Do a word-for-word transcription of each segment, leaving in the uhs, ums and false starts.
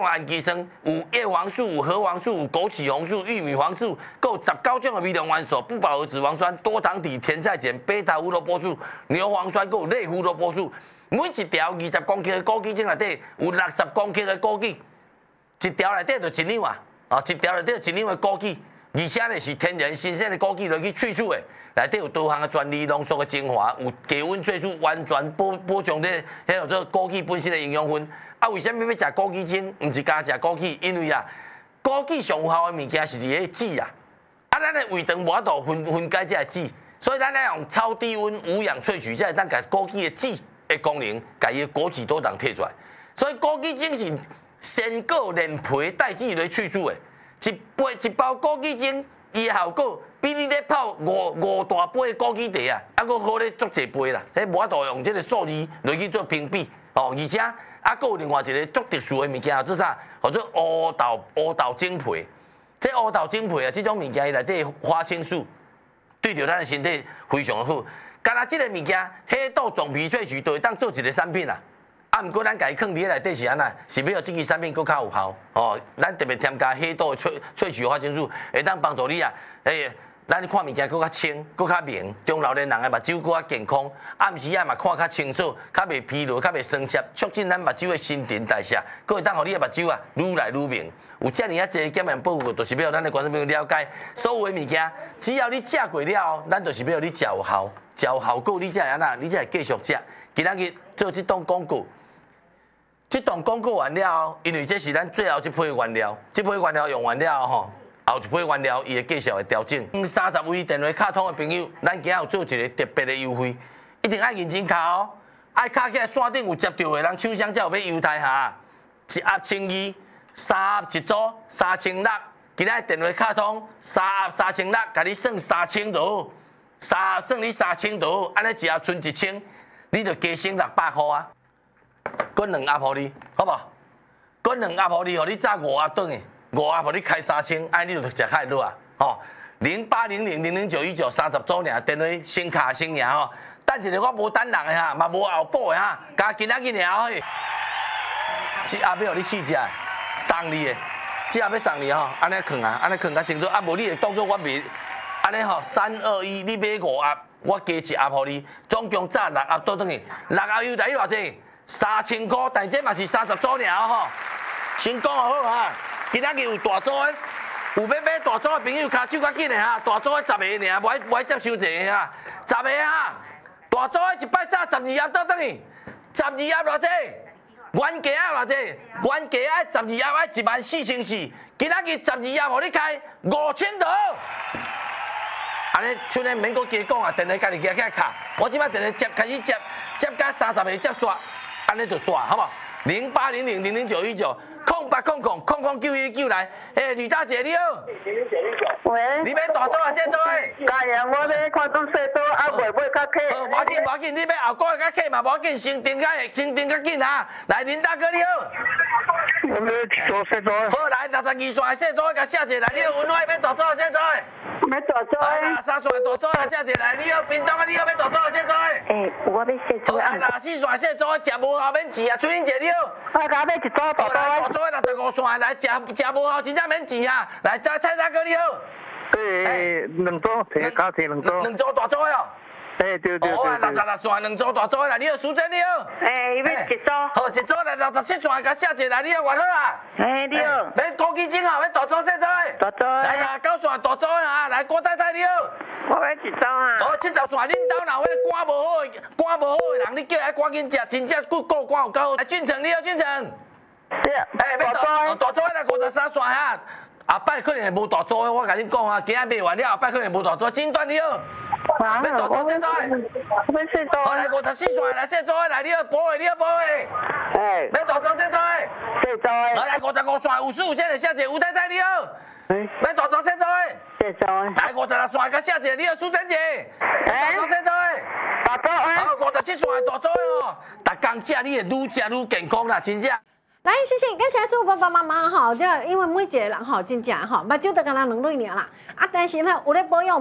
种氨基酸，有叶黄素、有核黄素、有枸杞红素、玉米黄素，还有十九种的微量元素，不饱和脂肪酸、多糖体、甜菜碱、贝塔胡萝卜素、牛磺酸，还有类胡萝卜素。每一条二十公克的枸杞精内底有六十公克的枸杞，一条内底就一两啊，啊，一条内底就一两的枸杞，而且呢是天然新鲜的枸杞落去萃取的，内底有多项的专利浓缩的精华，有低温萃取，完全保保障咧迄个做枸杞本身的营养分。啊，为什么要食枸杞精？毋是加食枸杞，因为啊，枸杞上有效的物件是伫个籽啊，啊，咱的胃肠无法度分分解这个籽，所以咱要用超低温无氧萃取，才会当甲枸杞的籽的功能，甲伊的果脂多糖摕出来。所以枸杞精是鲜果连皮带籽来萃取的，一杯一包枸杞精，伊的效果比你咧泡五五大杯的枸杞茶啊，还佫好咧足侪杯啦。迄无法度用这个数字来去做评比哦，而且啊，佫有另外一个足特殊的物件，做啥？叫做乌豆乌豆精皮。这乌豆精皮啊，这种物件伊内底花青素对着咱的身体非常的好。干那这个物件，黑豆种皮萃取都会当做一个产品啦。啊，毋过咱家己放伫内底是安那，是要这个产品更较有效哦。咱特别添加黑豆萃萃取花青素，会当帮助你啊，诶、欸，咱看物件更较清、更较明，中老年人的目睭更较健康。暗时啊嘛看较清楚，较袂疲劳，较袂酸涩，促进咱目睭的新陈代谢，佫会当互你的目睭啊愈来愈明。有遮尔啊侪检验报告，就是要咱的观众朋友了解，所有的物件，只要你食过了，咱就是要你食有效，食有效果，你才会安那，你才会继续食。今仔日做这档广告。这段广告完了，因为这是咱最后一批原料，这批原料用完了吼，后一批原料伊会继续会调整。三十位电话卡通的朋友，咱今仔有做一个特别的优惠，一定爱认真卡哦，爱卡起来线顶有接到的人抢箱才有要优待下，一盒千二，三盒一组三千六，今仔电话卡通三盒三千六，甲你算三千就好，三盒算你三千就好，安尼一盒剩一千，你就加省六百块啊。搁两盒互你，好无？搁两盒互你，互你炸五盒顿的，五盒互你开三千，安尼你就食较落啊！吼，零八零零零零九一九三十组尔，电话先卡先赢吼。等一下我无等人的哈，嘛无后补的哈，加今仔日尔嘿。这盒要互你试食，送你的，这盒要送你吼，安尼藏啊，安尼藏较清楚，啊无你会当作我袂，安尼吼三二一，你买五盒，我加一盒互你，总共炸六盒倒转去，六盒优待你偌济？三千块，但这嘛是三十组尔吼。先讲好哈，今仔日有大组的，有要买大组的朋友，卡手较紧的哈。大组的十个尔，无爱无爱接收一个哈。十个哈，大组的一摆炸十二盒倒转去，十二盒偌济？原价啊偌济？原价爱十二盒爱一万四千四，今仔日十二盒互你开五千多。安尼，像咱免阁加讲啊，电话家己加起来卡，我即摆电话接开始接，接到三十个接煞。安尼就煞，好不好？零八零零零零九一九，空八空空空空九一九来。诶，吕大姐你好。 喂。 你要大组啊，小组诶？ 家人，我要看中小组，啊，袂买较客。 好，无要紧无要紧，你要后个月较客嘛，无要紧，先订较先订较紧哈。来，林大哥你好。 我要做小组。 好，来六十二线的小组，甲写一下来。你好，文华要大组啊，小组。 要大组。 来，三线大组啊，写一下来。你好，屏东啊，你好要大组啊，小组。 诶，我要小组啊。 来，四线小组食无效免钱啊，春英姐你好。 我甲要一组大组。 大组的六十五线，来食食无效真正免钱啊。来，蔡蔡大哥你好。 诶，两组，提交提两组。 两组大组哦。 诶，对对对。 好啊，六十六线两组大组的来，你好，苏珍你好。 诶，要一组。 好，一组来六十七线，甲写一来，你好，偌好啊。 诶，你好。 要枸杞精啊，要大组小组的。 大组。 来啦，九线大组的啊，来郭太太你好。 我要一组啊。 好，七十线恁兜若有迄肝无好的、肝无好的人，你叫伊赶紧食，真正骨够肝有够好。来，俊成你好，俊成。 对。 诶，要大大组的来五十三线哈。后摆可能会无大组的，我甲恁讲啊，今仔卖完了，后摆可能无大组。金段你好。要大组小组的。 要小组。 好，来五十四线来小组的来，你好，保的你好，保的。 诶。 要大组小组的。 小组的。 好，来五十五线五十五线的小姐吴太太你好。 诶。 要大组小组的。 小组的。 来五十六线甲小姐你好，苏珍姐。大组小组的。 大组的。 好，五十七线的大组的哦，逐工食你会愈食愈健康啦，真正。 来，谢谢，感谢所有爸爸妈妈哈，这因为每一个人哈，真正哈，目睭都敢若两蕊尔啦，啊，但是呢，有咧保养无？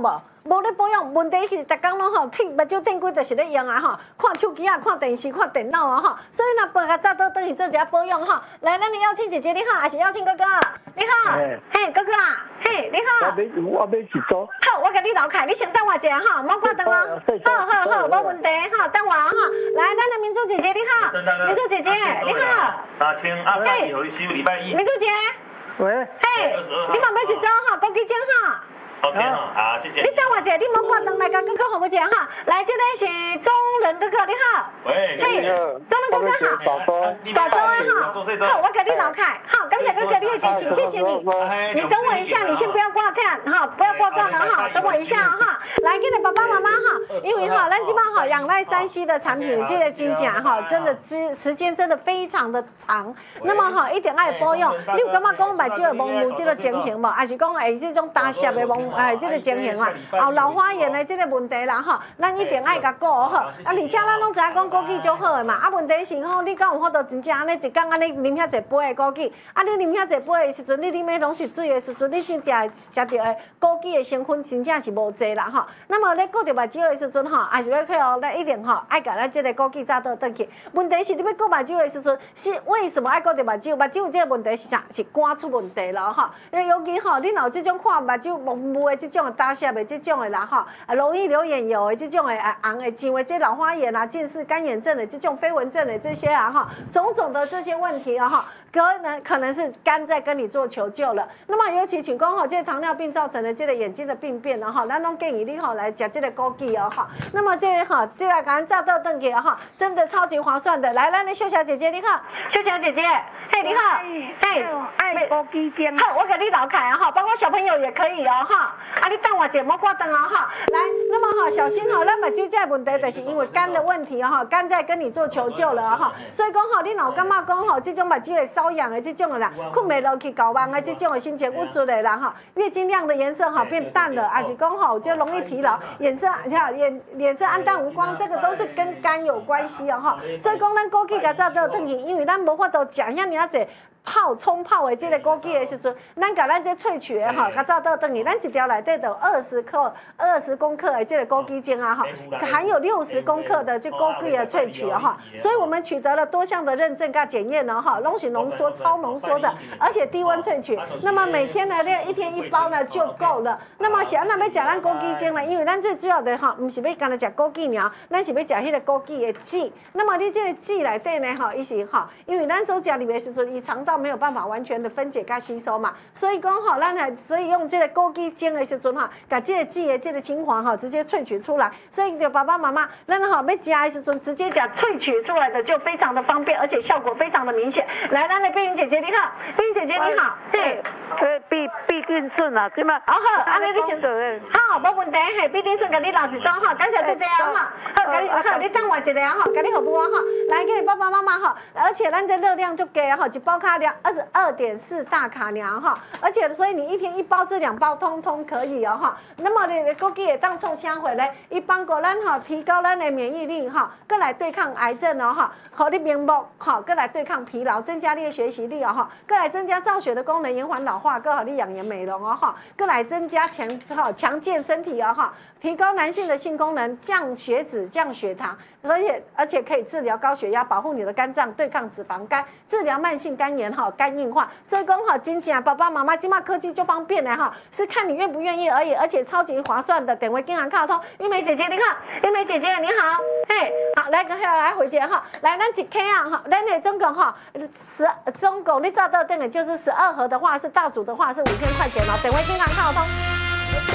无咧保养，问题是逐工拢吼，剃目睭顶规就是咧用啊吼，看手机啊，看电视，看电脑啊吼，所以若拔个早倒转去做一下保养吼。来，咱的邀请姐姐你好，还是邀请哥哥？你好，嘿，哥哥啊，嘿，你好。 我买我买一组。 好，我甲你留开，你先等我一下吼，莫挂灯哦。好好好，无问题吼，等我吼。来，咱的民主姐姐你好，民主姐姐你好。 大清阿妹有一期礼拜一。 民主姐。 喂。 嘿，你嘛买一组吼，枸杞精吼。 OK 哈，好，谢谢。 你等我一下，你莫挂灯来，甲哥哥互我一下哈。来，这个是中仁哥哥，你好。 喂， 嘿，中仁哥哥好。 早周。 早周啊哈。好，我给你留开。好，感谢哥哥你的支持，谢谢你。你等我一下，你先不要挂断哈，不要挂断了哈，等我一下哈。来，给你爸爸妈妈哈，因为哈，咱基本上哈仰赖山西的产品，这个金甲哈，真的时时间真的非常的长。那么哈，一定爱保养。你有感觉讲目睭的蒙雾这个情形无？还是讲诶这种打湿的蒙？哎，这个情形啊，后老花眼的这个问题啦吼，咱一定爱甲顾好。啊，而且咱拢知影讲枸杞足好的嘛，啊，问题是吼，你敢有法度真正安尼一工安尼啉遐济杯的枸杞？啊，你啉遐济杯的时阵，你啉的拢是水的时阵，你真正食到的枸杞的成分真正是无济啦吼。那么咧顾着目睭的时阵吼，还是要去哦，咱一定吼爱甲咱这个枸杞早倒转去。问题是你要顾目睭的时阵，是为什么爱顾着目睭？目睭有这个问题是啥？是肝出问题了吼。尤其吼，你若有这种看目睭蒙雾的这种。打湿的这种的啦哈，容易流眼油的这种的啊红的肿的这老花眼啊、近视、干眼症的这种飞蚊症的这些啊哈，种种的这些问题啊哈，可能可能是肝在跟你做求救了。那么尤其像讲吼，这个糖尿病造成的这个眼睛的病变然后，咱拢建议你吼来食这个枸杞哦哈。那么这个哈，这个咱早倒转去哈，真的超级划算的。来，咱的秀霞姐姐你好，秀霞姐姐，嘿你好，嘿， 爱枸杞精。 好，我给你留开啊哈，包括小朋友也可以哦哈。啊，你等我一下，莫挂灯哦哈。来，那么哈，小心哈，咱目睭这问题就是因为肝的问题哈，肝在跟你做求救了哈。所以讲哈，你若感觉讲吼，这种目睭会瘙痒的这种的啦，困袂落去、搞忘的这种的心情不足的啦哈，月经亮的颜色哈变淡了，还是讲吼就容易疲劳，眼色眼脸色暗淡无光，这个都是跟肝有关系哦哈。所以讲咱枸杞甲早倒转去，因为咱无法度食遐尔济。泡冲泡的这个枸杞的时阵，咱甲咱这萃取的吼，甲早倒转去，咱一条内底有二十克、二十公克的这个枸杞精啊哈，含有六十公克的这枸杞的萃取啊哈，所以我们取得了多项的认证甲检验了哈，拢是浓缩、超浓缩的，而且低温萃取。那么每天呢，这一天一包呢就够了。那么是安怎要食咱枸杞精呢？因为咱最主要的哈，唔是要干那食枸杞苗，咱是要食迄个枸杞的籽。那么你这个籽内底呢，哈，伊是哈，因为咱所食里面时阵，伊肠道没有办法完全的分解跟吸收嘛，所以讲吼，咱还所以用这个枸杞精的时阵哈，把这个籽的这个精华哈直接萃取出来，所以就爸爸妈妈咱哈要食的时阵直接讲萃取出来的就非常的方便，而且效果非常的明显。来，咱的碧云姐姐你好，碧云姐姐你好，对， 对，必必定顺啊，对吗？ 好好，安尼你先好，无问题，嘿，必定顺给你留一张哈，感谢姐姐啊哈，好，给你好，你等我一下哈，给你服务啊哈，来给你爸爸妈妈哈，而且咱这热量就给哈，一包卡量二十二点四大卡量哈，而且所以你一天一包这两包通通可以哦哈。那么你的枸杞也当冲香回来，一帮果咱哈提高咱的免疫力哈，更来对抗癌症哦哈，好你明目哈，更来对抗疲劳，增加你的学习力哦哈，更来增加造血的功能，延缓老化，更好你养颜美容哦哈，更来增加强哈强健身体哦哈。提高男性的性功能，降血脂、降血糖，而且而且可以治疗高血压，保护你的肝脏，对抗脂肪肝，治疗慢性肝炎哈、肝硬化。所以讲哈，真正爸爸妈妈今嘛科技就方便了哈，是看你愿不愿意而已，而且超级划算的。电话银行卡通，玉梅姐姐你看，玉梅姐姐你好，嘿，好来个来回接哈，来咱一 K 啊哈，咱的总共哈十总共你照到等的就是十二盒的话是大组的话是五千块钱哦，电话银行卡通。